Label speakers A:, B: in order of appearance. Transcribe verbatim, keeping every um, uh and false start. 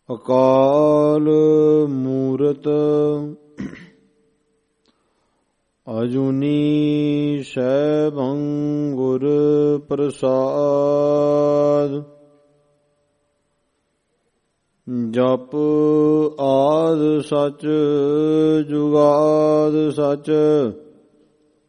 A: ਅਕਾਲ ਮੂਰਤ ਅਜੂਨੀ ਸੈਭੰ ਗੁਰ ਪ੍ਰਸਾਦ। ਜਪ ਆਦਿ ਸਚ ਜੁਗਾਦ ਸਚ